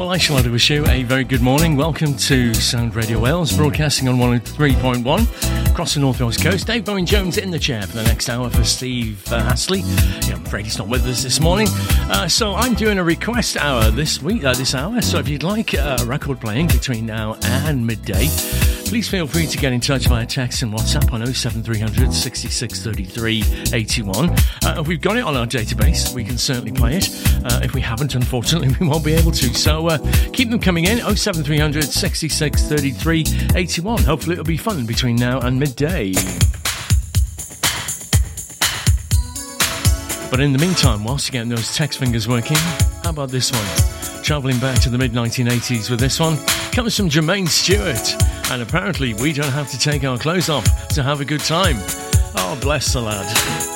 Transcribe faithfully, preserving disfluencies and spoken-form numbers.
Well, I shall wish you a very good morning. Welcome to Sound Radio Wales, broadcasting on one oh three point one across the North Wales coast. Dave Bowen Jones in the chair for the next hour for Steve uh, Astley. Yeah, I'm afraid he's not with us this morning. Uh, so I'm doing a request hour this week, uh, this hour. So if you'd like a uh, record playing between now and midday, please feel free to get in touch via text and WhatsApp on oh seven three hundred sixty-six thirty-three eighty-one. Uh, if we've got it on our database, we can certainly play it. Uh, if we haven't, unfortunately, we won't be able to. So uh, keep them coming in, oh seven three hundred sixty-six thirty-three eighty-one. Hopefully it'll be fun between now and midday. But in the meantime, whilst you're getting those text fingers working, how about this one? Travelling back to the mid nineteen eighties with this one comes from Jermaine Stewart. And apparently we don't have to take our clothes off to have a good time. Oh, bless the lad.